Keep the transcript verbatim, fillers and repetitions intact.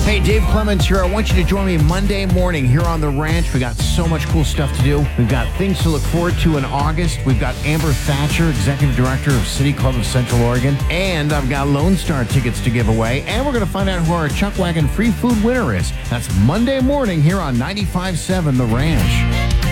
Hey, Dave Clemens here. I want you to join me Monday morning here on the ranch. We got so much cool stuff to do. We've got things to look forward to in August. We've got Amber Thatcher, Executive Director of City Club of Central Oregon. And I've got Lone Star tickets to give away. And we're going to find out who our Chuck Wagon free food winner is. That's Monday morning here on ninety-five point seven The Ranch.